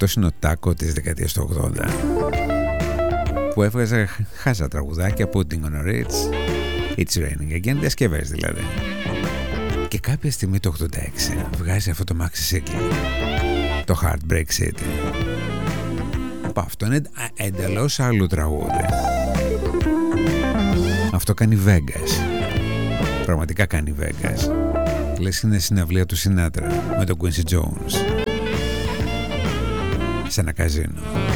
Αυτός είναι ο Τάκο της δεκαετίας του 80 που έβγαζε χάζα τραγουδάκια, Putting on a Ritz, It's Raining Again, διασκευές δηλαδή. Και κάποια στιγμή το 86 βγάζει αυτό το maxi single, το Heartbreak City. Αυτό είναι εντελώς άλλο τραγούδι. Αυτό κάνει Vegas. Πραγματικά κάνει Vegas. Λες είναι συναυλία του Sinatra με τον Quincy Jones σε ένα καζίνο.